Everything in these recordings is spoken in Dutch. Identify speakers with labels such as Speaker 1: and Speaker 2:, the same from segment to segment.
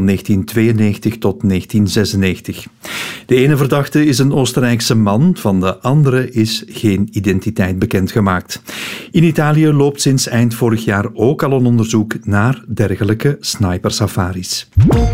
Speaker 1: van 1992 tot 1996. De ene verdachte is een Oostenrijkse man, van de andere is geen identiteit bekendgemaakt. In Italië loopt sinds eind vorig jaar ook al een onderzoek naar dergelijke snipersafaris.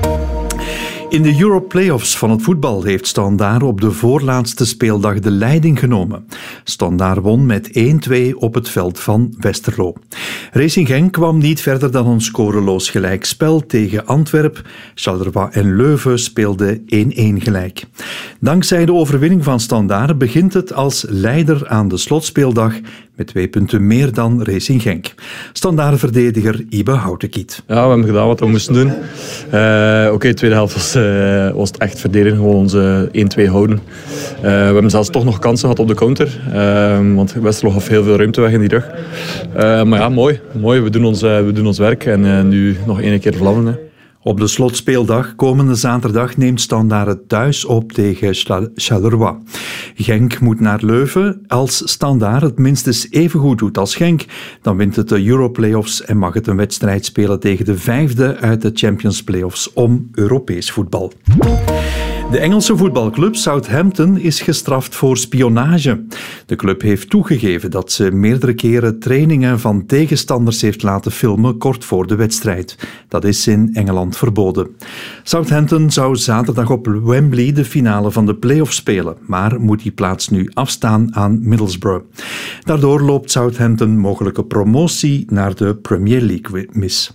Speaker 1: In de Euro-playoffs van het voetbal heeft Standaard op de voorlaatste speeldag de leiding genomen. Standaard won met 1-2 op het veld van Westerlo. Racing Genk kwam niet verder dan een scoreloos gelijkspel tegen Antwerpen. Charleroi en Leuven speelden 1-1 gelijk. Dankzij de overwinning van Standaard begint het als leider aan de slotspeeldag met 2 punten meer dan Racing Genk. Standaard-verdediger Ibe Houtekiet.
Speaker 2: Ja, we hebben gedaan wat we moesten doen. De tweede helft was het echt verdedigen, gewoon onze 1-2 houden. We hebben zelfs toch nog kansen gehad op de counter, want Westerlo gaf heel veel ruimte weg in die rug. Maar ja, mooi. We doen ons werk en nu nog 1 keer vlammen. Hè.
Speaker 1: Op de slotspeeldag komende zaterdag neemt Standaard het thuis op tegen Charleroi. Genk moet naar Leuven. Als Standaard het minstens even goed doet als Genk, dan wint het de Euro-playoffs en mag het een wedstrijd spelen tegen de 5e uit de Champions Playoffs om Europees voetbal. De Engelse voetbalclub Southampton is gestraft voor spionage. De club heeft toegegeven dat ze meerdere keren trainingen van tegenstanders heeft laten filmen kort voor de wedstrijd. Dat is in Engeland verboden. Southampton zou zaterdag op Wembley de finale van de play-offs spelen, maar moet die plaats nu afstaan aan Middlesbrough. Daardoor loopt Southampton mogelijke promotie naar de Premier League mis.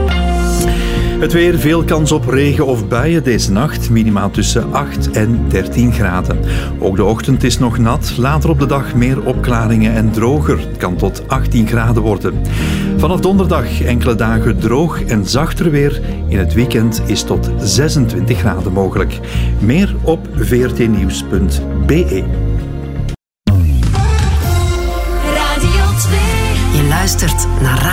Speaker 1: Het weer, veel kans op regen of buien deze nacht, minimaal tussen 8 en 13 graden. Ook de ochtend is nog nat, later op de dag meer opklaringen en droger. Het kan tot 18 graden worden. Vanaf donderdag enkele dagen droog en zachter weer. In het weekend is tot 26 graden mogelijk. Meer op vrtnieuws.be.
Speaker 3: Radio 2. Je luistert naar